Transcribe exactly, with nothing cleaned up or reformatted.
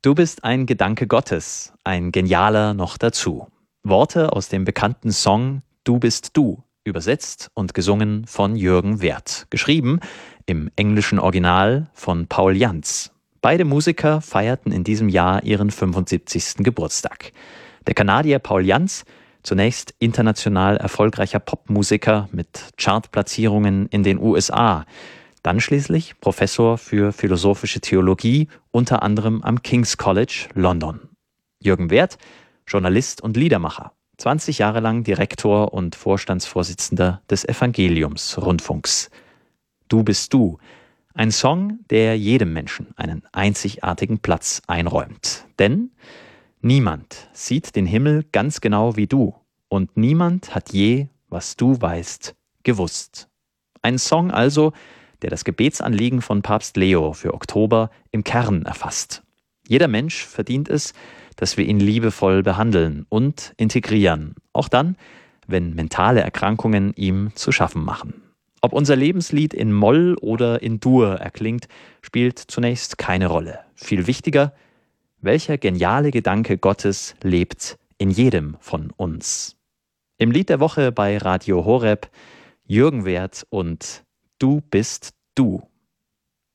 Du bist ein Gedanke Gottes, ein genialer noch dazu. Worte aus dem bekannten Song Du bist du, übersetzt und gesungen von Jürgen Werth. Geschrieben im englischen Original von Paul Janz. Beide Musiker feierten in diesem Jahr ihren fünfundsiebzigsten Geburtstag. Der Kanadier Paul Janz, zunächst international erfolgreicher Popmusiker mit Chartplatzierungen in den U S A, dann schließlich Professor für philosophische Theologie, unter anderem am King's College London. Jürgen Werth, Journalist und Liedermacher, zwanzig Jahre lang Direktor und Vorstandsvorsitzender des Evangeliums-Rundfunks. Du bist du, ein Song, der jedem Menschen einen einzigartigen Platz einräumt. Denn niemand sieht den Himmel ganz genau wie du und niemand hat je, was du weißt, gewusst. Ein Song also, der das Gebetsanliegen von Papst Leo für Oktober im Kern erfasst. Jeder Mensch verdient es, dass wir ihn liebevoll behandeln und integrieren, auch dann, wenn mentale Erkrankungen ihm zu schaffen machen. Ob unser Lebenslied in Moll oder in Dur erklingt, spielt zunächst keine Rolle. Viel wichtiger, welcher geniale Gedanke Gottes lebt in jedem von uns. Im Lied der Woche bei Radio Horeb Jürgen Werth und Du bist du.